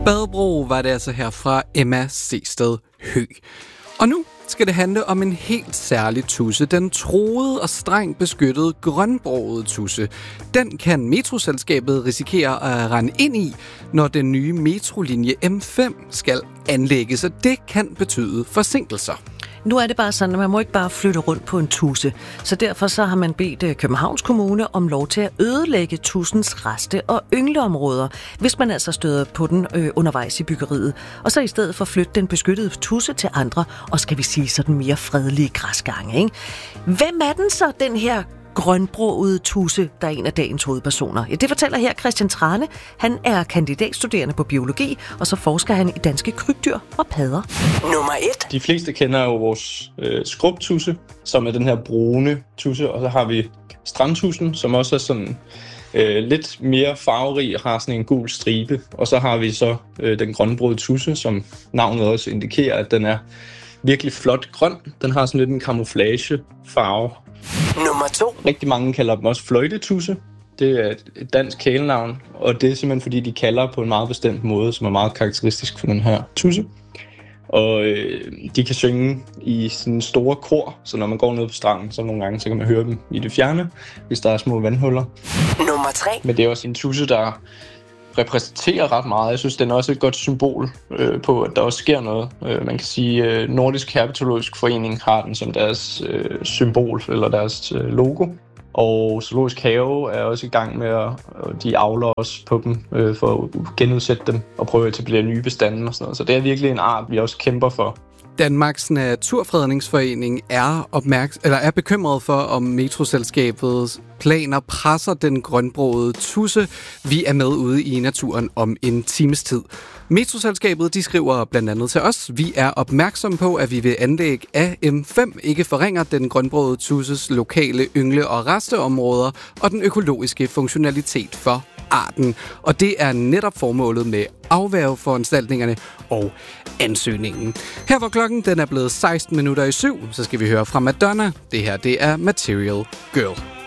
Badebro var det altså her fra Emma Sehsted Høgh. Og nu skal det handle om en helt særlig tudse. Den truede og strengt beskyttede grønbrogede tudse. Den kan metroselskabet risikere at rende ind i, når den nye metrolinje M5 skal anlægges, og det kan betyde forsinkelser. Nu er det bare sådan, at man må ikke bare flytte rundt på en tudse. Så derfor så har man bedt Københavns Kommune om lov til at ødelægge tudsens reste- og yngleområder, hvis man altså støder på den undervejs i byggeriet. Og så i stedet for flytte den beskyttede tudse til andre, og skal vi sige sådan mere fredelige græsgange, ikke? Hvem er den så, den her grønbrogede tudse, der er en af dagens hovedpersoner? Ja, det fortæller her Christian Thrane. Han er kandidatstuderende på biologi, og så forsker han i danske krybdyr og padder. Nummer 1. De fleste kender jo vores skrubtudse, som er den her brune tudse, og så har vi strandtudsen, som også er sådan lidt mere farverig og har sådan en gul stribe. Og så har vi så den grønbrogede tudse, som navnet også indikerer, at den er virkelig flot grøn. Den har sådan lidt en camouflagefarve. Nummer 2. Rigtig mange kalder dem også fløjtetudse. Det er et dansk kælenavn, og det er simpelthen fordi, de kalder på en meget bestemt måde, som er meget karakteristisk for den her tudse. Og de kan synge i sådan store kor, så når man går ned på stranden, så nogle gange så kan man høre dem i det fjerne, hvis der er små vandhuller. Nummer 3. Men det er også en tudse, der repræsenterer ret meget. Jeg synes, den er også et godt symbol på, at der også sker noget. Man kan sige, Nordisk Herpetologisk Forening har den som deres symbol, eller deres logo. Og Zoologisk Have er også i gang med at de avler også på dem for at genudsætte dem og prøve at etablere nye bestande og sådan noget. Så det er virkelig en art, vi også kæmper for. Danmarks Naturfredningsforening er bekymret for, om metroselskabets planer presser den grønbrogede tudse. Vi er med ude i naturen om en times tid. Metroselskabet de skriver blandt andet til os: vi er opmærksomme på, at vi ved anlæg af M5 ikke forringer den grønbrogede tudses lokale yngle- og resteområder og den økologiske funktionalitet for arten. Og det er netop formålet med afværgeforanstaltningerne og ansøgningen. Her hvor klokken den er blevet 16 minutter i 7, så skal vi høre fra Madonna. Det her det er Material Girl.